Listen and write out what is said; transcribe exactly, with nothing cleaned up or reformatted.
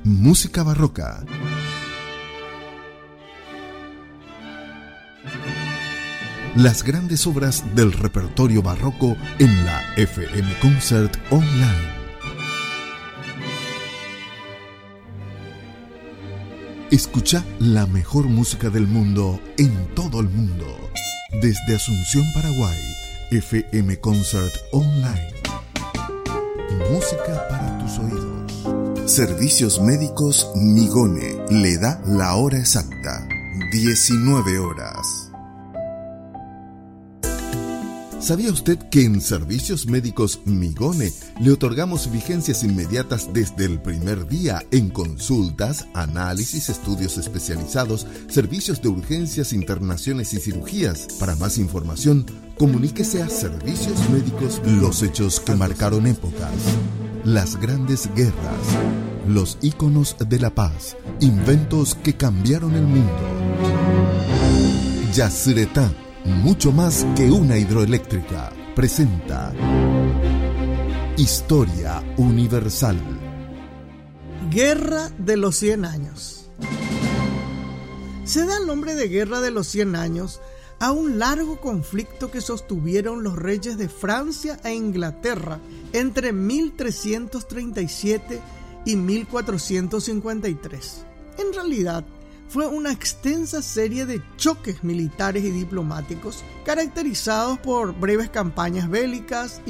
Música barroca. Las grandes obras del repertorio barroco en la F M Concert Online. Escucha la mejor música del mundo en todo el mundo. Desde Asunción, Paraguay, F M Concert Online. Música para tus oídos. Servicios Médicos Migone le da la hora exacta, diecinueve horas. ¿Sabía usted que en Servicios Médicos Migone le otorgamos vigencias inmediatas desde el primer día en consultas, análisis, estudios especializados, servicios de urgencias, internaciones y cirugías? Para más información, comuníquese a Servicios Médicos. Los hechos que marcaron épocas, las grandes guerras, los íconos de la paz, inventos que cambiaron el mundo. Yacyretá, mucho más que una hidroeléctrica, presenta Historia Universal. Guerra de los Cien Años. Se da el nombre de Guerra de los Cien Años a un largo conflicto que sostuvieron los reyes de Francia e Inglaterra entre mil trescientos treinta y siete y mil cuatrocientos cincuenta y tres. En realidad, fue una extensa serie de choques militares y diplomáticos caracterizados por breves campañas bélicas